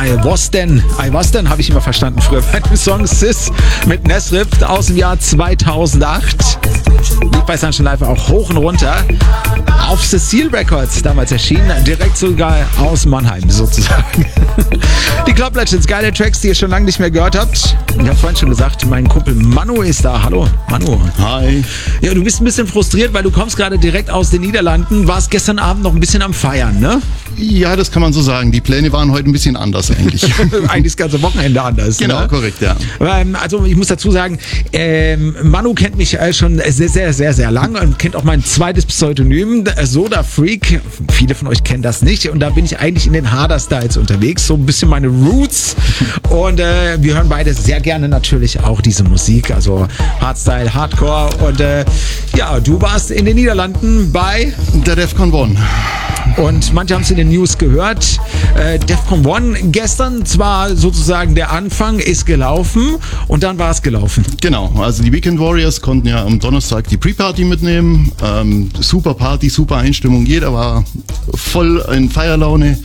I was denn, habe ich immer verstanden früher bei dem Song Sis mit Nesrif aus dem Jahr 2008. Liegt bei Sunshine Live auch hoch und runter. Auf Cecile Records damals erschienen, direkt sogar aus Mannheim sozusagen. Die Club Legends, geile Tracks, die ihr schon lange nicht mehr gehört habt. Ich habe vorhin schon gesagt, mein Kumpel Manu ist da. Hallo, Manu. Hi. Ja, du bist ein bisschen frustriert, weil du kommst gerade direkt aus den Niederlanden, warst gestern Abend noch ein bisschen am Feiern, ne? Ja, das kann man so sagen. Die Pläne waren heute ein bisschen anders eigentlich. Eigentlich das ganze Wochenende anders. Genau, ne? Korrekt, ja. Also ich muss dazu sagen, Manu kennt mich schon sehr, sehr, sehr, sehr lange und kennt auch mein zweites Pseudonym, Soda Freak. Viele von euch kennen das nicht. Und da bin ich eigentlich in den Harder Styles unterwegs, so ein bisschen meine Roots. Und wir hören beide sehr gerne natürlich auch diese Musik, also Hardstyle, Hardcore. Und ja, du warst in den Niederlanden bei Der Defcon One. Und manche haben es in den News gehört. Defcon One gestern zwar sozusagen der Anfang ist gelaufen und dann war es gelaufen. Genau, also die Weekend Warriors konnten ja am Donnerstag die Pre-Party mitnehmen. Super Party, super Einstimmung. Jeder war voll in Feierlaune.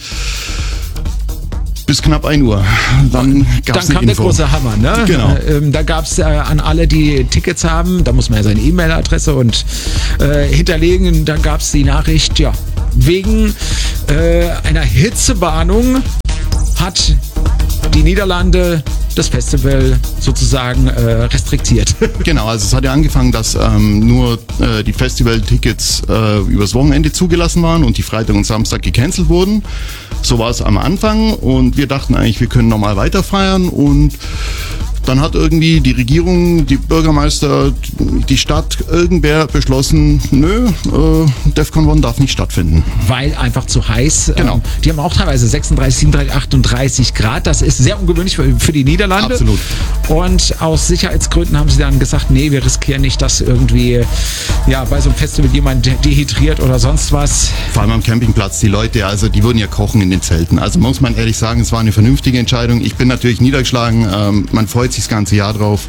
Bis knapp 1 Uhr. Dann kam der große Hammer, ne? Genau. Da gab es an alle, die Tickets haben, da muss man ja seine E-Mail-Adresse und hinterlegen. Dann gab es die Nachricht, ja, wegen einer Hitzewarnung hat die Niederlande das Festival sozusagen restriktiert. Genau, also es hat ja angefangen, dass nur die Festival-Tickets übers Wochenende zugelassen waren und die Freitag und Samstag gecancelt wurden. So war es am Anfang und wir dachten eigentlich, wir können normal weiter feiern und dann hat irgendwie die Regierung, die Bürgermeister, die Stadt, irgendwer beschlossen, nö, Defcon One darf nicht stattfinden. Weil einfach zu heiß. Genau. Die haben auch teilweise 36, 37, 38 Grad. Das ist sehr ungewöhnlich für die Niederlande. Absolut. Und aus Sicherheitsgründen haben sie dann gesagt, nee, wir riskieren nicht, dass irgendwie ja, bei so einem Festival jemand dehydriert oder sonst was. Vor allem am Campingplatz, die Leute, also die würden ja kochen in den Zelten. Also muss man ehrlich sagen, es war eine vernünftige Entscheidung. Ich bin natürlich niedergeschlagen, man freut sich das ganze Jahr drauf.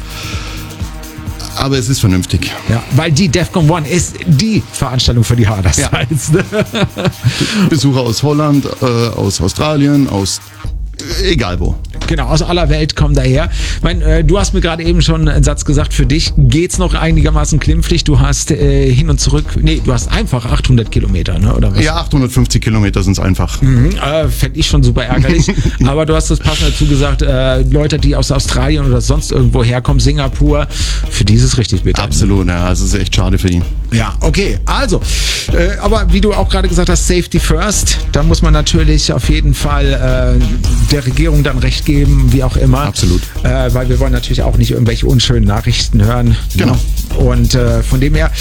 Aber es ist vernünftig. Ja, weil die Defcon One ist die Veranstaltung für die Harder Styles. Ja. Besucher aus Holland, aus Australien, aus egal wo. Genau, aus aller Welt kommen daher. Ich meine, du hast mir gerade eben schon einen Satz gesagt, für dich geht's noch einigermaßen klimpflich. Du hast hin und zurück, nee, du hast einfach 800 Kilometer, ne? Oder was? Ja, 850 Kilometer sind es einfach. Fände ich schon super ärgerlich. Aber du hast das passend dazu gesagt, Leute, die aus Australien oder sonst irgendwo herkommen, Singapur, für die ist es richtig bitter. Absolut, ja, also es ist echt schade für die. Ja, okay, also, aber wie du auch gerade gesagt hast, Safety First, da muss man natürlich auf jeden Fall der Regierung dann recht geben, wie auch immer. Absolut. Weil wir wollen natürlich auch nicht irgendwelche unschönen Nachrichten hören. Genau. Und von dem her,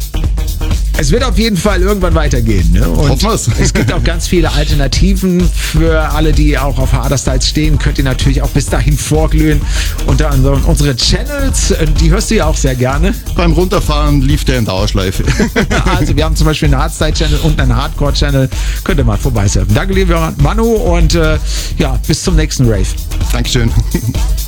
es wird auf jeden Fall irgendwann weitergehen. Ne? Und hoffen wir's. Es gibt auch ganz viele Alternativen für alle, die auch auf Harder Styles stehen. Könnt ihr natürlich auch bis dahin vorglühen. Unter anderem unsere Channels, die hörst du ja auch sehr gerne. Beim Runterfahren lief der in Dauerschleife. Also wir haben zum Beispiel einen Hardstyle-Channel und einen Hardcore-Channel. Könnt ihr mal vorbeisurfen. Danke, lieber Manu, und ja, bis zum nächsten Rave. Dankeschön.